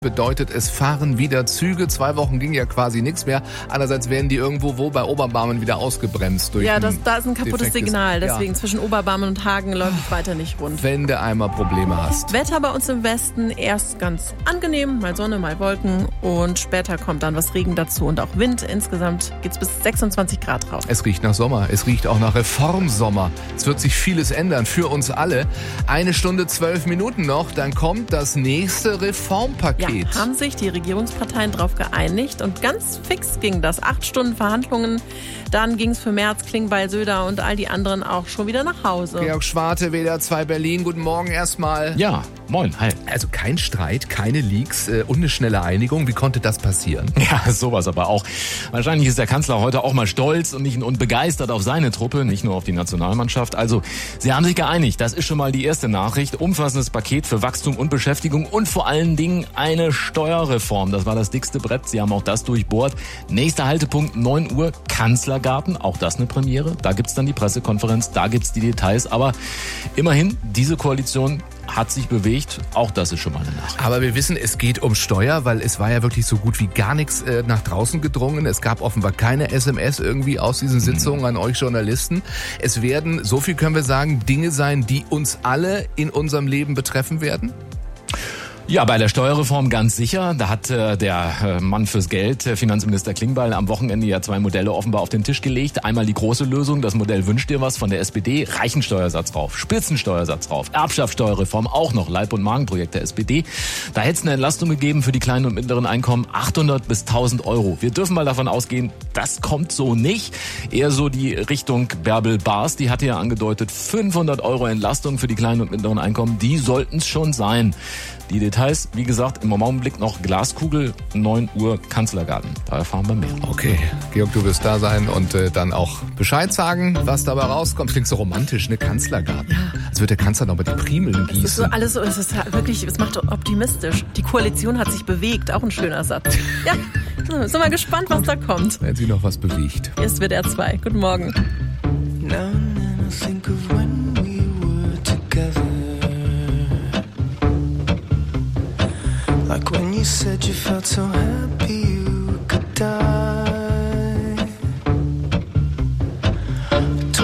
Bedeutet, es fahren wieder Züge. 2 Wochen ging ja quasi nichts mehr. Andererseits werden die irgendwo bei Oberbarmen wieder ausgebremst. Ja, da ist ein kaputtes Signal. Deswegen zwischen Oberbarmen und Hagen läuft es weiter nicht rund. Wenn du einmal Probleme hast. Wetter bei uns im Westen erst ganz angenehm. Mal Sonne, mal Wolken. Und später kommt dann was Regen dazu und auch Wind. Insgesamt geht es bis 26 Grad raus. Es riecht nach Sommer. Es riecht auch nach Reformsommer. Es wird sich vieles ändern für uns alle. 1 Stunde 12 Minuten noch. Dann kommt das nächste Reformpaket. Ja, haben sich die Regierungsparteien darauf geeinigt und ganz fix ging das. 8 Stunden Verhandlungen, dann ging es für Merz, Klingbeil, Söder und all die anderen auch schon wieder nach Hause. Georg Schwarte, WDR 2 Berlin, guten Morgen erstmal. Ja, moin, hi. Also kein Streit, keine Leaks und eine schnelle Einigung. Wie konnte das passieren? Ja, sowas aber auch. Wahrscheinlich ist der Kanzler heute auch mal stolz und begeistert auf seine Truppe, nicht nur auf die Nationalmannschaft. Also, sie haben sich geeinigt. Das ist schon mal die erste Nachricht. Umfassendes Paket für Wachstum und Beschäftigung und vor allen Dingen eine Steuerreform. Das war das dickste Brett. Sie haben auch das durchbohrt. Nächster Haltepunkt, 9 Uhr, Kanzlergarten. Auch das eine Premiere. Da gibt's dann die Pressekonferenz, da gibt's die Details. Aber immerhin, diese Koalition hat sich bewegt. Auch das ist schon mal eine Nachricht. Aber wir wissen, es geht um Steuer, weil es war ja wirklich so gut wie gar nichts nach draußen gedrungen. Es gab offenbar keine SMS irgendwie aus diesen Sitzungen an euch Journalisten. Es werden, so viel können wir sagen, Dinge sein, die uns alle in unserem Leben betreffen werden? Ja, bei der Steuerreform ganz sicher. Da hat der Mann fürs Geld, Finanzminister Klingbeil, am Wochenende ja 2 Modelle offenbar auf den Tisch gelegt. Einmal die große Lösung, das Modell Wünsch dir was von der SPD, Reichensteuersatz drauf, Spitzensteuersatz drauf, Erbschaftssteuerreform auch noch, Leib- und Magenprojekt der SPD. Da hätte es eine Entlastung gegeben für die kleinen und mittleren Einkommen, 800 bis 1000 Euro. Wir dürfen mal davon ausgehen, das kommt so nicht. Eher so die Richtung Bärbel Baas, die hatte ja angedeutet, 500 Euro Entlastung für die kleinen und mittleren Einkommen, die sollten es schon sein. Die Details, wie gesagt, im Augenblick noch Glaskugel, 9 Uhr Kanzlergarten. Da erfahren wir mehr. Okay, Georg, du wirst da sein und dann auch Bescheid sagen, was dabei rauskommt. Klingt so romantisch, ne? Kanzlergarten. Ja. Als wird der Kanzler noch mit den Primeln gießen. Es ist so alles so, es ist wirklich, es macht optimistisch. Die Koalition hat sich bewegt, auch ein schöner Satz. Ja, sind wir gespannt, was da kommt. Wenn sie noch was bewegt. Hier ist WDR 2. Guten Morgen. Like when you said you felt so happy.